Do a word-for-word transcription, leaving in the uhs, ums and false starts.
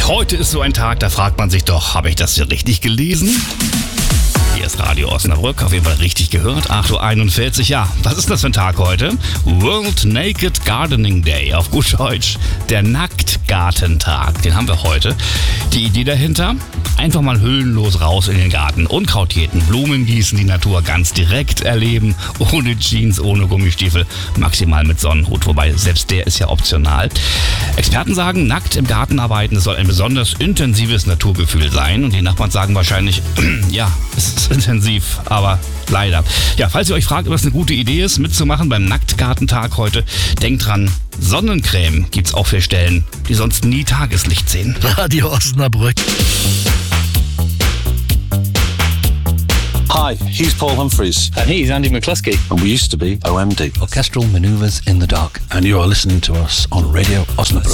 Heute ist so ein Tag, da fragt man sich doch, habe ich das hier richtig gelesen? Hier ist Radio Osnabrück, auf jeden Fall richtig gehört. acht Uhr einundvierzig, ja, was ist das für ein Tag heute? World Naked Gardening Day, auf gut Deutsch. Der Nacktgartentag, den haben wir heute. Die Idee dahinter? Einfach mal hüllenlos raus in den Garten. Unkraut jäten, Blumen gießen, die Natur ganz direkt erleben. Ohne Jeans, ohne Gummistiefel, maximal mit Sonnenhut. Wobei, selbst der ist ja optional. Experten sagen, nackt im Garten arbeiten, es soll ein besonders intensives Naturgefühl sein. Und die Nachbarn sagen wahrscheinlich, ja, es ist intensiv, aber leider. Ja, falls ihr euch fragt, ob das eine gute Idee ist, mitzumachen beim Nacktgartentag heute, denkt dran, Sonnencreme gibt's auch für Stellen, die sonst nie Tageslicht sehen. Radio Osnabrück. Hi, he's Paul Humphreys. And he's Andy McCluskey. And we used to be O M D. Orchestral Manoeuvres in the Dark. And you are listening to us on Radio Osnabrück.